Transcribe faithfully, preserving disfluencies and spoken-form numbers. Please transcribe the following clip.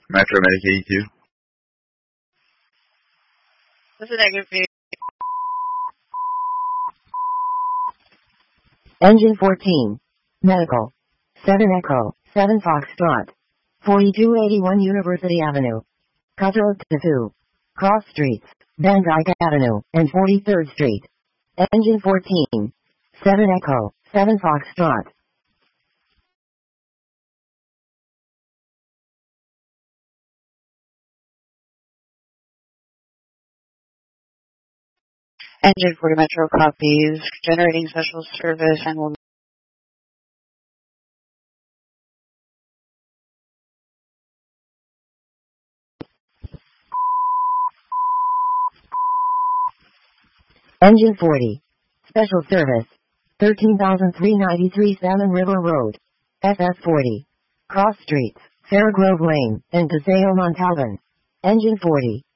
Metro Medicaid two. This is negative feed. Engine fourteen. Medical. seven Echo, seven Foxtrot. forty-two eighty-one University Avenue. Cutler two. Cross Streets, Van Dyke Avenue, and forty-third Street. Engine fourteen. seven Echo, seven Foxtrot. Engine forty Metro copies, generating special service, and will Engine forty. Special service. thirteen thousand three hundred ninety-three Salmon River Road. S S forty. Cross Streets, Fairgrove Lane, and Paseo Montalban. Engine forty.